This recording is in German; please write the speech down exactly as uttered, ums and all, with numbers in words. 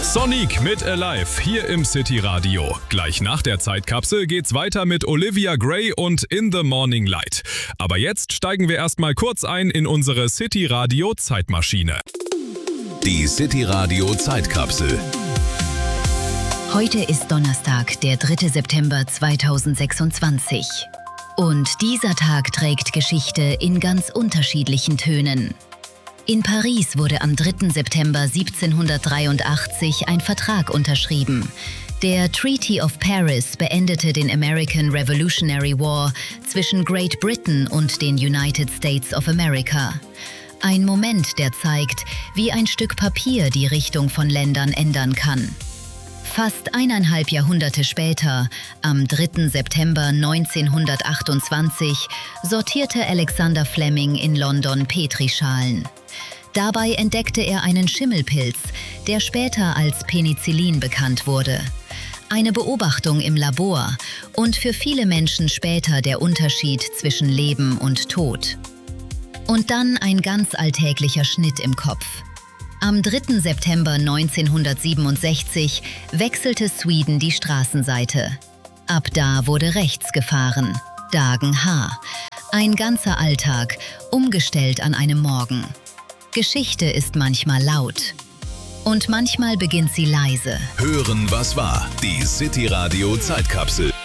Sonic mit Alive hier im City Radio. Gleich nach der Zeitkapsel geht's weiter mit Olivia Gray und In the Morning Light. Aber jetzt steigen wir erstmal kurz ein in unsere City Radio Zeitmaschine. Die City Radio Zeitkapsel. Heute ist Donnerstag, der dritte September zweitausendsechsundzwanzig. Und dieser Tag trägt Geschichte in ganz unterschiedlichen Tönen. In Paris wurde am dritten September siebzehnhundertdreiundachtzig ein Vertrag unterschrieben. Der Treaty of Paris beendete den American Revolutionary War zwischen Great Britain und den United States of America. Ein Moment, der zeigt, wie ein Stück Papier die Richtung von Ländern ändern kann. Fast eineinhalb Jahrhunderte später, am dritten September neunzehnhundertachtundzwanzig, sortierte Alexander Fleming in London Petrischalen. Dabei entdeckte er einen Schimmelpilz, der später als Penicillin bekannt wurde. Eine Beobachtung im Labor und für viele Menschen später der Unterschied zwischen Leben und Tod. Und dann ein ganz alltäglicher Schnitt im Kopf. Am dritten September neunzehnhundertsiebenundsechzig wechselte Sweden die Straßenseite. Ab da wurde rechts gefahren, Dagen H. Ein ganzer Alltag, umgestellt an einem Morgen. Geschichte ist manchmal laut. Und manchmal beginnt sie leise. Hören, was war. Die City Radio Zeitkapsel.